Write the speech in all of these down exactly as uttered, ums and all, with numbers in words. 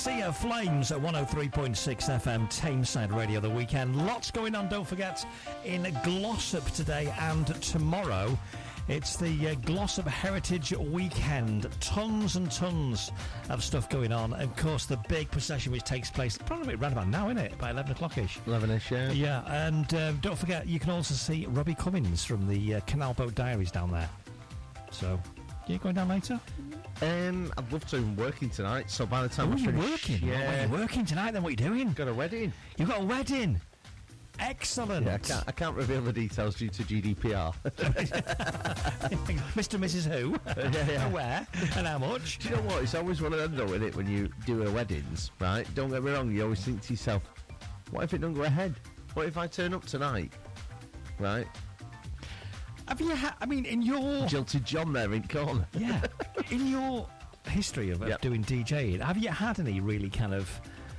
Sea of Flames at one oh three point six F M, Tameside Radio, the weekend. Lots going on, don't forget, in Glossop today and tomorrow. It's the uh, Glossop Heritage Weekend. Tons and tons of stuff going on. And of course, the big procession which takes place probably around about now, isn't it? By eleven o'clock-ish. eleven-ish, yeah. Yeah, and um, don't forget, you can also see Robbie Cummins from the uh, Canal Boat Diaries down there. So, are you going down later? Um, I'd love to. I'm working tonight, so by the time Oh, I you're finish... working? Yeah. Oh, you're working tonight, then what are you doing? Got a wedding. You've got a wedding? Excellent. Yeah, I can't, I can't reveal the details due to G D P R. Mister and Missus Who? Yeah, yeah. And where? And how much? Do you know what? It's always one of them, though, isn't it, when you do a weddings, right? Don't get me wrong, you always think to yourself, what if it don't go ahead? What if I turn up tonight? Right? Have you had, I mean, in your... Jilted John there in corner. Yeah. In your history of, of Yep. doing DJing, have you had any really kind of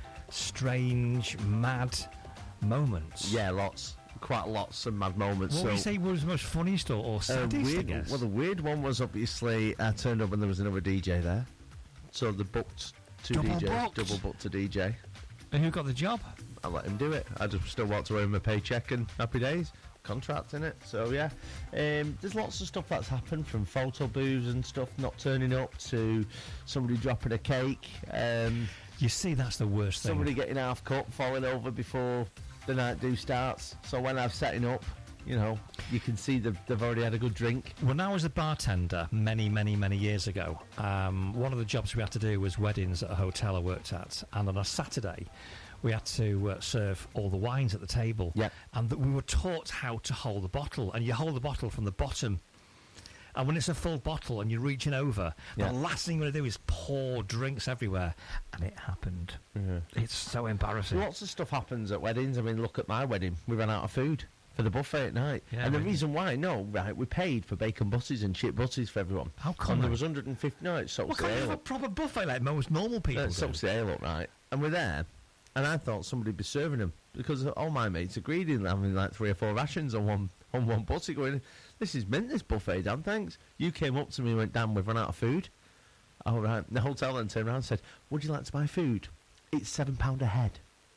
strange, mad moments? Yeah, lots. Quite lots of mad moments. What so, would you say was the most funniest or, or uh, saddest, I weird, guess? well, the weird one was obviously I turned up and there was another D J there. So they booked two Double D Js, booked? double booked a D J. And who got the job? I let him do it. I just still walked away with my paycheck and happy days. Contract in it. So yeah, um, there's lots of stuff that's happened, from photo booths and stuff not turning up to somebody dropping a cake. Um, You see, that's the worst thing. somebody getting half cut, falling over before the night do starts. So when I'm setting up, you know, you can see they've, they've already had a good drink. When I was a bartender many, many, many years ago, um, one of the jobs we had to do was weddings at a hotel I worked at. And on a Saturday, we had to uh, serve all the wines at the table. Yeah. And that we were taught how to hold the bottle. And you hold the bottle from the bottom. And when it's a full bottle and you're reaching over, Yeah. the last thing you want to do is pour drinks everywhere. And it happened. Yeah. It's so embarrassing. Lots of stuff happens at weddings. I mean, look at my wedding. We ran out of food for the buffet at night. Yeah, and the we- reason why, no, right, we paid for bacon butties and chip butties for everyone. How come? And there was one hundred fifty, no, it's Well, soaks can't the you ale have a up. proper buffet like most normal people Uh, do? soaks the ale up, right? And we're there, and I thought somebody'd be serving them, because all my mates agreed in having like three or four rations on one on one butty, going, this is mint, this buffet, Dan, thanks. You came up to me and went, Dan, we've run out of food. All right. The hotel then turned around and said, would you like to buy food? It's seven pound a head.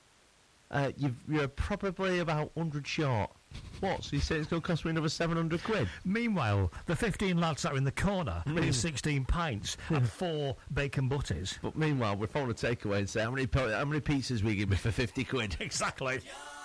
Uh, you've, you're probably about one hundred short. What? So you say it's going to cost me another seven hundred quid? Meanwhile, the fifteen lads that are in the corner with sixteen pints and four bacon butties. But meanwhile, we're phoning a takeaway and say, how many, po- how many pizzas will you give me for fifty quid? Exactly. You're